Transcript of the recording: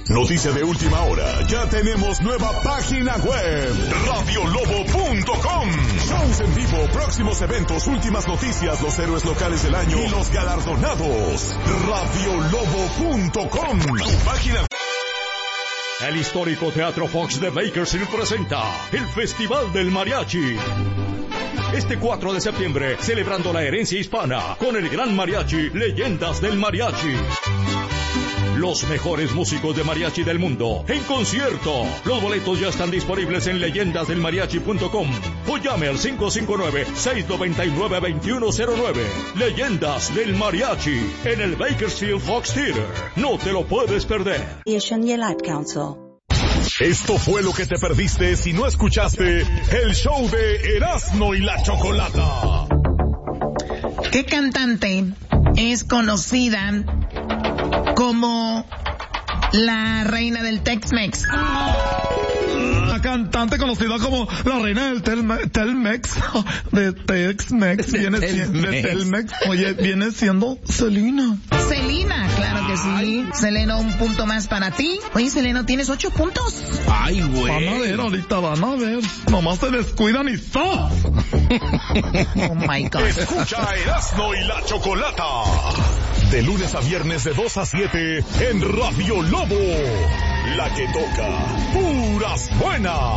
Noticia de última hora, ya tenemos nueva página web, radiolobo.com. Shows en vivo, próximos eventos, últimas noticias, los héroes locales del año y los galardonados. radiolobo.com, tu página. El histórico Teatro Fox de Bakersfield presenta el Festival del Mariachi. Este 4 de septiembre, celebrando la herencia hispana con el gran mariachi Leyendas del Mariachi. Los mejores músicos de mariachi del mundo en concierto. Los boletos ya están disponibles en leyendasdelmariachi.com o llame al 559-699-2109. Leyendas del Mariachi en el Bakersfield Fox Theater. No te lo puedes perder. Esto fue lo que te perdiste si no escuchaste el show de Erasmo y la Chocolata. ¿Qué cantante es conocida como la reina del Tex-Mex? La cantante conocida como la reina del Telmex, de Tex-Mex, viene siendo Selena. Selena, claro que sí. Selena, un punto más para ti. Oye, Selena, tienes 8 puntos. Ay, güey. Van a ver, ahorita van a ver. Nomás se descuidan y ¡zas! Oh, my God. Escucha Erasmo y la Chocolata. De lunes a viernes de 2 a 7 en Radio Lobo. La que toca puras buenas.